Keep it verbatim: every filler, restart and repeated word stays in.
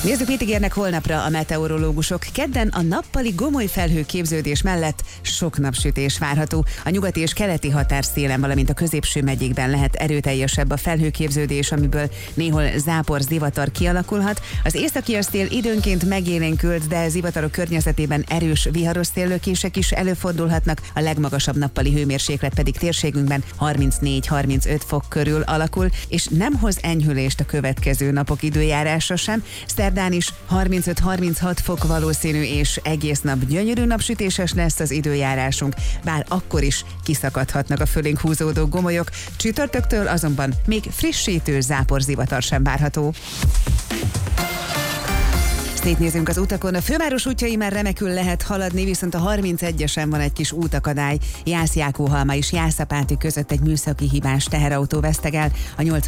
Nézzük, mit ígérnek holnapra a meteorológusok. Kedden a nappali gomoly felhőképződés mellett sok napsütés várható. A nyugati és keleti határszélen, valamint a középső megyékben lehet erőteljesebb a felhőképződés, amiből néhol zápor, zivatar kialakulhat. Az északi szél időnként megélénkült, de zivatarok környezetében erős viharos széllökések is előfordulhatnak. A legmagasabb nappali hőmérséklet pedig térségünkben harmincnégy-harmincöt fok körül alakul, és nem hoz enyhülést a következő napok időjárása sem. Szerdán is harmincöt-harminchat fok valószínű, és egész nap gyönyörű napsütéses lesz az időjárásunk, bár akkor is kiszakadhatnak a fölénk húzódó gomolyok. Csütörtöktől azonban még frissítő záporzivatar sem várható. Szétnézünk az utakon. A főváros útjai már remekül lehet haladni, viszont a harmincegyesen van egy kis útakadály. Jász-Jákóhalma és Jászapáti között egy műszaki hibás teherautó vesztegel. A nyolc